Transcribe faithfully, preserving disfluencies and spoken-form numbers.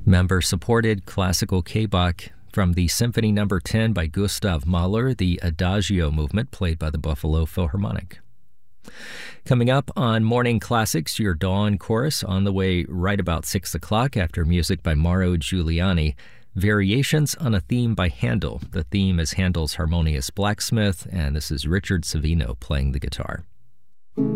Member-supported classical K-Bach from the Symphony Number ten by Gustav Mahler, the Adagio movement played by the Buffalo Philharmonic. Coming up on Morning Classics, your Dawn Chorus on the way right about six o'clock after music by Mauro Giuliani. Variations on a theme by Handel. The theme is Handel's Harmonious Blacksmith, and this is Richard Savino playing the guitar.